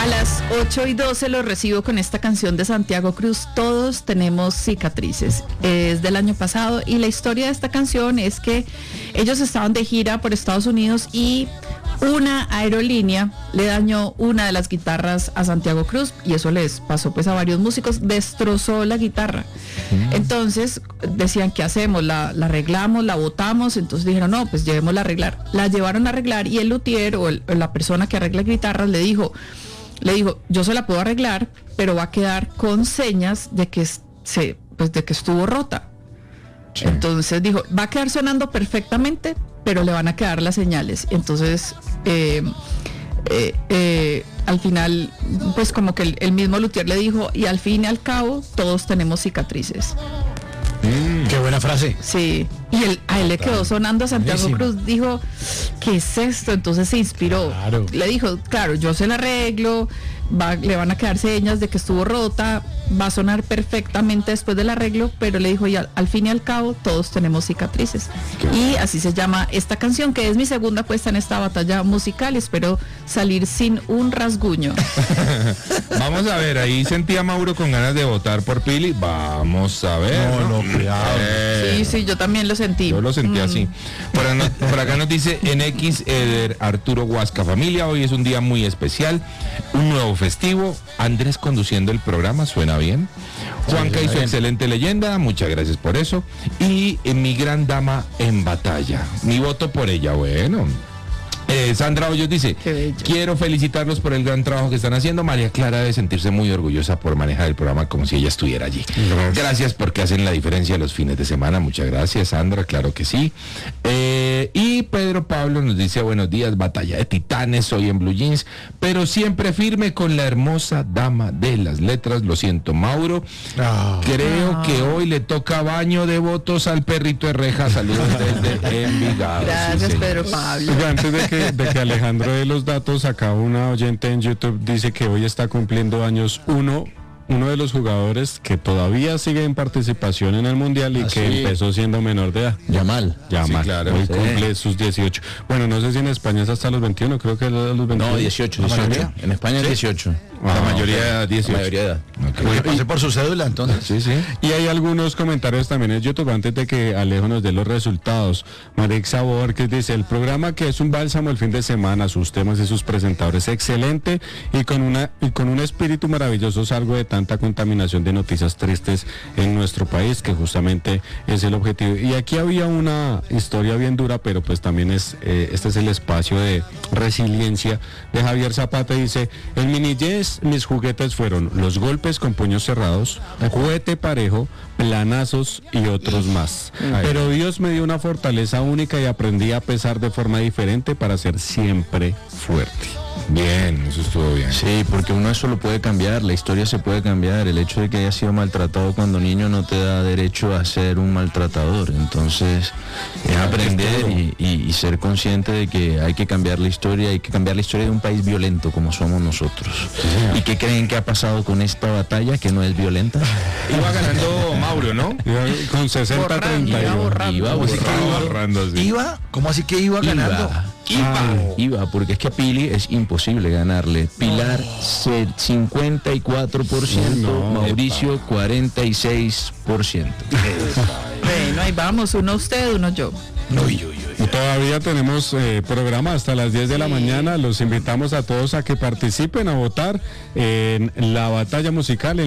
A las 8:12 los recibo con esta canción de Santiago Cruz, Todos tenemos cicatrices. Es del año pasado y la historia de esta canción es que ellos estaban de gira por Estados Unidos y una aerolínea le dañó una de las guitarras a Santiago Cruz y eso les pasó pues a varios músicos, destrozó la guitarra. Entonces decían, ¿qué hacemos? ¿La arreglamos? ¿La botamos? Entonces dijeron, no, pues llevémosla a arreglar. La llevaron a arreglar y el luthier o la persona que arregla guitarras le dijo, yo se la puedo arreglar, pero va a quedar con señas de que de que estuvo rota. Sí. Entonces dijo, va a quedar sonando perfectamente, pero le van a quedar las señales. Entonces al final pues como que el mismo luthier le dijo, y al fin y al cabo todos tenemos cicatrices. Qué buena frase. Sí, y a él le quedó sonando a Santiago Buenísimo. Cruz, dijo, ¿qué es esto? Entonces se inspiró. Claro. Le dijo, claro, yo se la arreglo, le van a quedar señas de que estuvo rota, va a sonar perfectamente después del arreglo, pero le dijo, y al fin y al cabo todos tenemos cicatrices. Y así se llama esta canción, que es mi segunda puesta en esta batalla musical, y espero salir sin un rasguño. Vamos a ver, ahí sentía Mauro con ganas de votar por Pili, vamos a ver. No, cuidado. Sí, yo también lo sentí. Yo lo sentí así. Por acá nos dice en X Arturo Huasca, familia, hoy es un día muy especial, un nuevo festivo, Andrés conduciendo el programa, suena bien. Juanca y su excelente leyenda, muchas gracias por eso. Y mi gran dama en batalla, mi voto por ella, bueno. Sandra Hoyos dice, quiero felicitarlos por el gran trabajo que están haciendo. María Clara debe sentirse muy orgullosa por manejar el programa como si ella estuviera allí. Gracias porque hacen la diferencia los fines de semana. Muchas gracias, Sandra, claro que sí. Y Pedro Pablo nos dice, buenos días, batalla de titanes hoy en Blue Jeans, pero siempre firme con la hermosa dama de las letras. Lo siento, Mauro. Creo que hoy le toca baño de votos al perrito de reja. Saludos desde Envigado. Gracias, sí, Pedro Pablo. Antes de que Alejandro dé los datos, acá una oyente en YouTube dice que hoy está cumpliendo años uno de los jugadores que todavía sigue en participación en el Mundial y que empezó siendo menor de edad. Yamal. Sí, claro. Hoy cumple sus 18. Bueno, no sé si en España es hasta los 21, creo que es a los 21. No, 18. En España es 18. La mayoría 18. La mayoría de edad. Okay. Pasé por su cédula, entonces. Sí. Y hay algunos comentarios también en YouTube antes de que Alejo nos dé los resultados. Marixa Borges dice, el programa que es un bálsamo el fin de semana, sus temas y sus presentadores excelente y con un espíritu maravilloso, salgo de tanta contaminación de noticias tristes en nuestro país, que justamente es el objetivo. Y aquí había una historia bien dura, pero pues también este es el espacio de resiliencia de Javier Zapata. Dice, en mi niñez mis juguetes fueron los golpes con puños cerrados, juguete parejo, planazos y otros más. Pero Dios me dio una fortaleza única y aprendí a pesar de forma diferente para ser siempre fuerte. Bien, eso estuvo bien. Sí, porque uno eso lo puede cambiar, la historia se puede cambiar. El hecho de que haya sido maltratado cuando niño no te da derecho a ser un maltratador. Entonces, es aprender y ser consciente de que hay que cambiar la historia, de un país violento como somos nosotros. ¿Y qué creen que ha pasado con esta batalla que no es violenta? Iba ganando Mauro, ¿no? Con 60-30. Iba borrando. ¿Cómo así que iba ganando? Iba, porque es que a Pili es imposible ganarle. Pilar 54%, Mauricio 46%. Bueno, ahí vamos, uno usted, uno yo. Y todavía tenemos programa hasta las 10 de la mañana. Los invitamos a todos a que participen, a votar en la batalla musical.